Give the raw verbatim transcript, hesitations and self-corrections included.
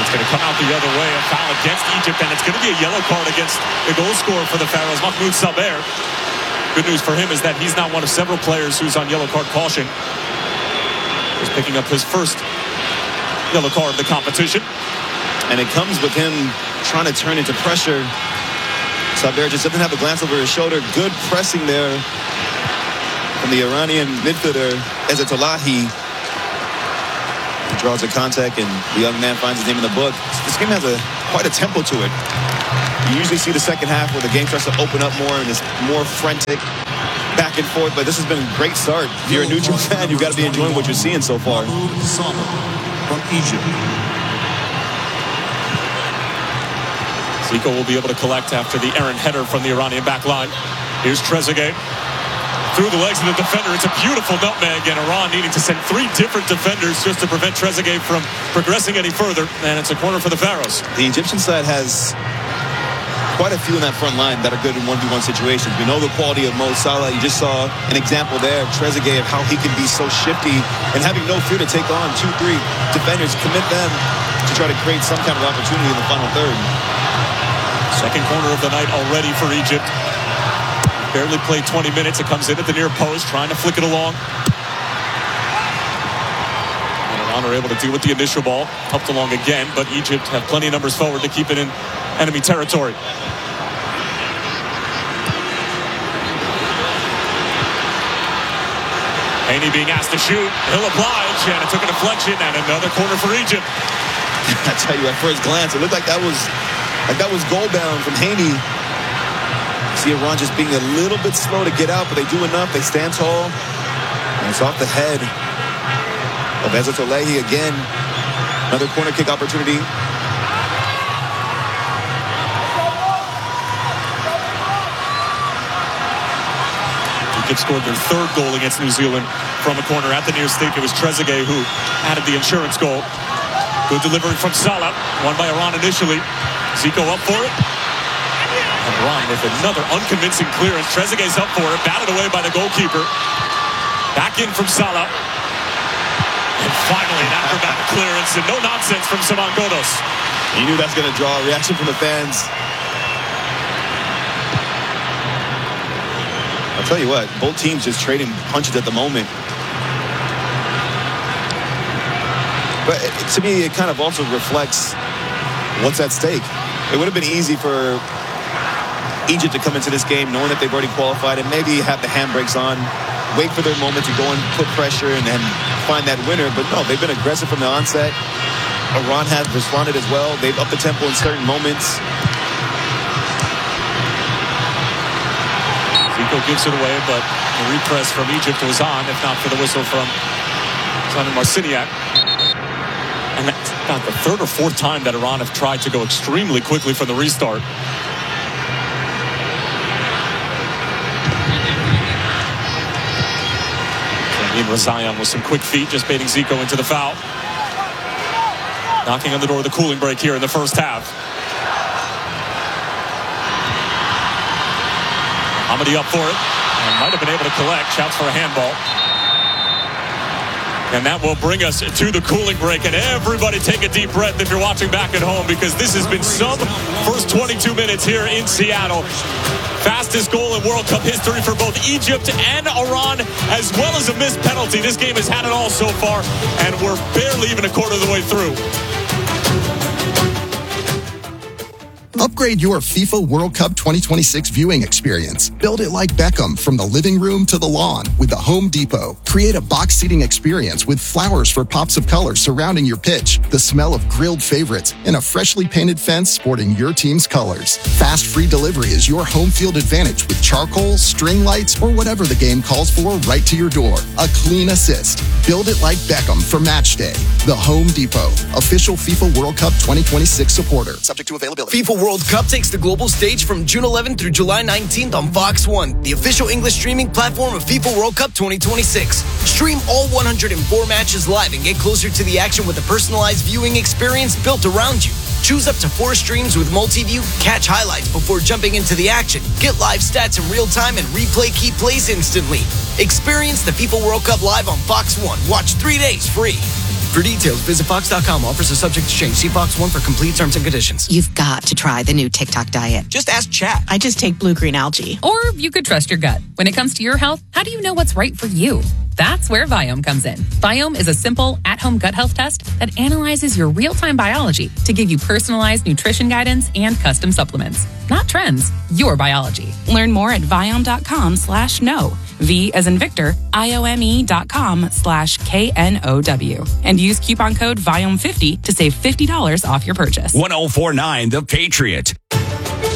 It's going to come out the other way. A foul against Egypt, and it's going to be a yellow card against the goal scorer for the Pharaohs, Mahmoud Saber. Good news for him is that he's not one of several players who's on yellow card caution. He's picking up his first yellow card of the competition. And it comes with him trying to turn into pressure. Saber just doesn't have a glance over his shoulder. Good pressing there from the Iranian midfielder, Ezzatullahi. He draws a contact, and the young man finds his name in the book. This game has a quite a tempo to it. You usually see the second half where the game starts to open up more and it's more frantic, back and forth. But this has been a great start. If you're a neutral fan, you've got to be enjoying what you're seeing so far. From Egypt. Zico will be able to collect after the errant header from the Iranian back line. Here's Trezeguet. Through the legs of the defender. It's a beautiful nutmeg, and Iran needing to send three different defenders just to prevent Trezeguet from progressing any further. And it's a corner for the Pharaohs. The Egyptian side has quite a few in that front line that are good in one v one situations. We know the quality of Mo Salah. You just saw an example there of Trezeguet, of how he can be so shifty and having no fear to take on two, three defenders, commit them to try to create some kind of opportunity in the final third. Second corner of the night already for Egypt. Barely played twenty minutes. It comes in at the near post, trying to flick it along. And Iran are able to deal with the initial ball. Helped along again, but Egypt have plenty of numbers forward to keep it in enemy territory. Haney being asked to shoot. He'll oblige, and it took a deflection, and another corner for Egypt. I tell you, at first glance, it looked like that was like that was goal bound from Haney. See Iran just being a little bit slow to get out, but they do enough. They stand tall, and it's off the head of Ezzatullahi again. Another corner kick opportunity. Egypt scored their third goal against New Zealand from a corner at the near stake. It was Trezeguet who added the insurance goal. Good delivery from Salah. Won by Iran initially. Zico up for it. And Iran with another unconvincing clearance. Trezeguet's up for it. Batted away by the goalkeeper. Back in from Salah. And finally an acrobatic clearance and no nonsense from Saman Ghoddos. You knew that's going to draw a reaction from the fans. I'll tell you what, both teams just trading punches at the moment. But it, to me, it kind of also reflects what's at stake. It would have been easy for Egypt to come into this game knowing that they've already qualified and maybe have the handbrakes on, wait for their moment to go and put pressure and then find that winner. But no, they've been aggressive from the onset. Iran has responded as well. They've upped the tempo in certain moments. Zico gives it away, but the repress from Egypt was on, if not for the whistle from Simon Marciniak. And that's about the third or fourth time that Iran have tried to go extremely quickly from the restart. Ian Razayan with some quick feet, just baiting Zico into the foul. Knocking on the door of the cooling break here in the first half. Hamadi up for it, and might have been able to collect. Shouts for a handball. And that will bring us to the cooling break. And everybody take a deep breath if you're watching back at home, because this has been some first twenty-two minutes here in Seattle. Fastest goal in World Cup history for both Egypt and Iran, as well as a missed penalty. This game has had it all so far, and we're barely even a quarter of the way through. Upgrade your FIFA World Cup twenty twenty-six viewing experience. Build it like Beckham from the living room to the lawn with the Home Depot. Create a box seating experience with flowers for pops of color surrounding your pitch, the smell of grilled favorites, and a freshly painted fence sporting your team's colors. Fast free delivery is your home field advantage with charcoal, string lights, or whatever the game calls for right to your door. A clean assist. Build it like Beckham for match day. The Home Depot, official FIFA World Cup twenty twenty-six supporter. Subject to availability. FIFA World Cup takes the global stage from June eleventh through July nineteenth on Fox one, the official English streaming platform of FIFA World Cup twenty twenty-six. Stream all one hundred four matches live and get closer to the action with a personalized viewing experience built around you. Choose up to four streams with multi-view, catch highlights before jumping into the action, get live stats in real time, and replay key plays instantly. Experience the FIFA World Cup live on Fox one. Watch three days free. For details, visit Fox dot com. Offers are subject to change. See Fox one for complete terms and conditions. You've got to try the new TikTok diet. Just ask chat. I just take blue-green algae. Or you could trust your gut. When it comes to your health, how do you know what's right for you? That's where Viome comes in. Viome is a simple, at-home gut health test that analyzes your real-time biology to give you personalized nutrition guidance and custom supplements. Not trends, your biology. Learn more at Viome.com slash no. V as in Victor, I-O-M-E dot com slash K N O W. And use coupon code Viome fifty to save fifty dollars off your purchase. one oh four point nine The Patriot.